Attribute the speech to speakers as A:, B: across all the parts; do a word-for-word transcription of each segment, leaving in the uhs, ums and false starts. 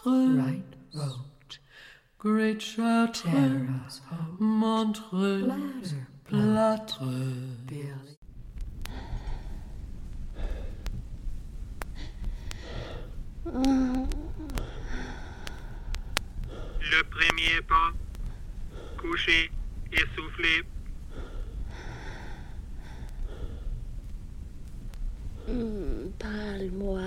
A: Montreux, right road, Great Chartres, Montreux, Plâtre,
B: Le premier pas, couché, essoufflé.
C: Mm, parle-moi.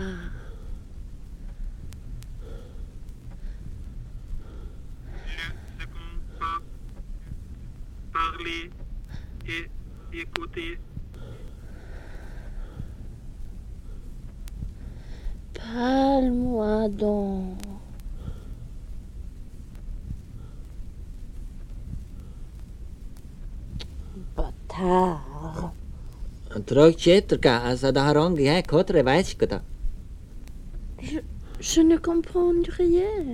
B: Le second pas, parler et écouter.
C: Parle-moi donc. Bâtard.
D: Trog Chetrka, altså det har rangi her, kotre veiske da.
C: Je, je ne comprends rien.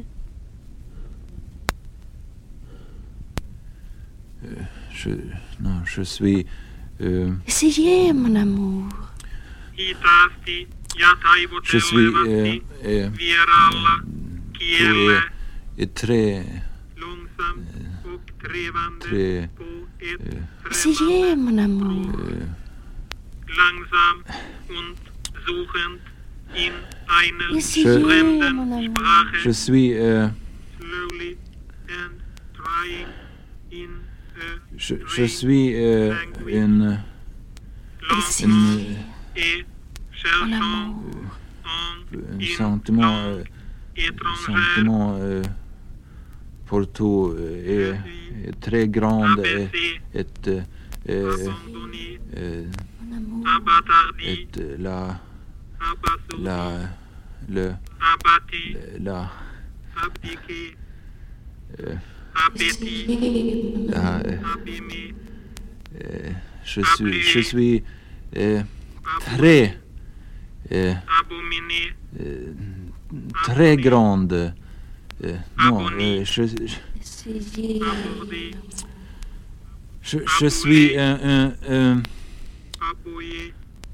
E: Euh, je, non, je suis... Euh,
C: Essayez, mon amour.
B: Hitaasti ja
E: je suis... Euh,
B: taivuttelevasti
E: euh,
B: vieraalla kielellä.
E: est très...
B: Långsamt och trevande
E: très...
B: på ett
E: Euh,
C: Essayez, mon amour.
E: euh,
B: langsam und suchend in einer
C: Essayez, mon
B: fremden
C: amour.
B: Sprache.
E: je suis... Euh,
B: Slowly and trying in a
E: je, je suis euh, une...
B: langsamt
E: une
B: et cherchant en
E: un
B: une
E: sentiment...
B: langue
E: Euh,
B: étrangère.
E: sentiment euh, pour tout euh, est, est très grand et,
B: Abaissé,
E: et, euh,
B: abandonné,
E: euh,
C: Mon amour.
B: abattardi,
E: et la
B: abasourdi,
E: la le
B: abattu,
E: la
B: abdiqué,
E: euh,
B: appétit,
E: la euh,
B: abîmé,
E: euh, je suis je suis euh, très euh,
B: abominé,
E: euh, très grande euh, non euh, je, je
C: Essayez.
B: abordé,
E: je, je suis un, un, un
B: appuyé,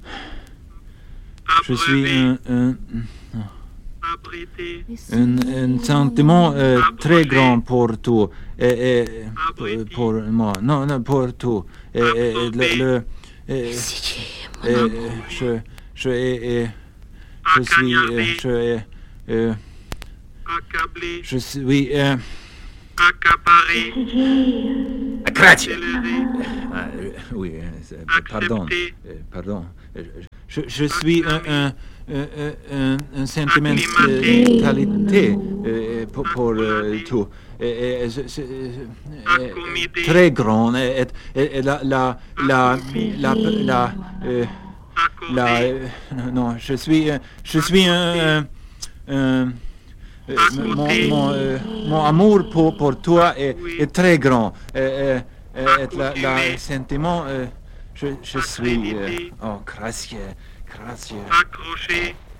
E: je suis un, un,
B: abrité,
E: un, un sentiment euh, très grand pour tout et, et pour, pour moi non non pour tout et, et, et le, le et,
C: Essayez, mon
E: et,
C: amour.
E: je je et, et, je suis euh, je est, euh,
B: accablé,
E: je suis euh,
B: accaparé,
E: accrédité.
B: accéléré,
E: Ah, euh, oui, euh, c'est- pardon,
B: Accepté.
E: euh, pardon. Euh, Je, je suis un, un, un, un, un sentiment
B: Acclimaté.
E: de qualité euh, pour, pour euh, tout. Et, et, je- je- euh,
B: Accommodé.
E: très grand. Et, et, et la, la, la, la, la, euh, la,
B: accordé,
E: euh, non, je suis, euh, je suis un, un, un euh, mon, mon, euh, mon amour pour, pour toi est, est très grand. Et, et, et, et la, la sentiment, euh, je, je suis... Euh, oh, gracieux, gracieux.
B: accroché,